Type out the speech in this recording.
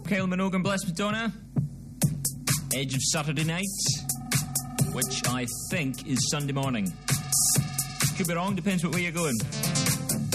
Kyle Minogue and Bless Madonna. Edge of Saturday night, which I think is Sunday morning. Could be wrong, depends what way you're going.